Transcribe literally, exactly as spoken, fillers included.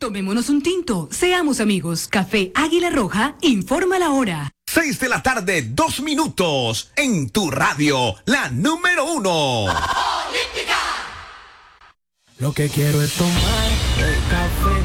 Tomémonos un tinto, seamos amigos. Café Águila Roja, informa la hora. Seis de la tarde, dos minutos, en tu radio, la número uno. Lo que quiero es tomar el café.